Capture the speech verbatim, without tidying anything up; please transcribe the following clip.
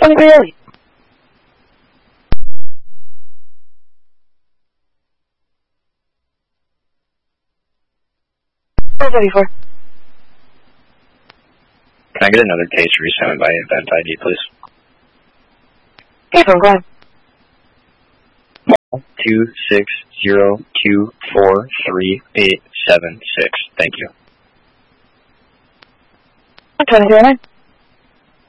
twenty-three early. four thirty-four. Can I get another case resent by event I D, please? Okay, phone call. Two six zero two four three eight seven six. Thank you. twenty-three oh nine.